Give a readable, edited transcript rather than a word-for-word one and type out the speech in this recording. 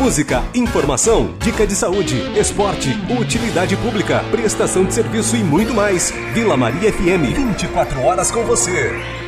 Música, informação, dica de saúde, esporte, utilidade pública, prestação de serviço e muito mais. Vila Maria FM, 24 horas com você.